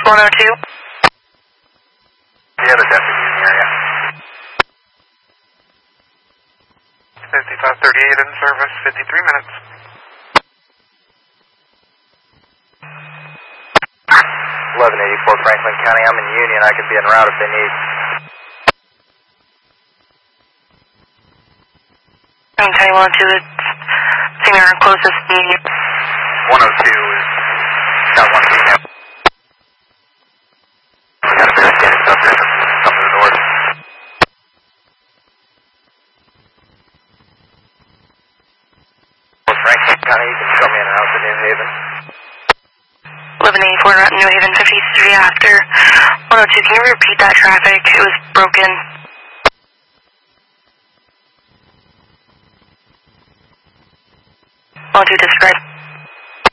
102. The other deputy in the area. 5538 in service, 53 minutes. 1184 Franklin County, I'm in Union. I could be en route if they need. County 102, it's seeing our closest need. 102 is got one female. We got a pair of standings up there from the north. Franklin County, you can show me en route to New Haven. 1184 route New Haven, 53 after 102. Can you repeat that traffic? It was broken. 102, describe.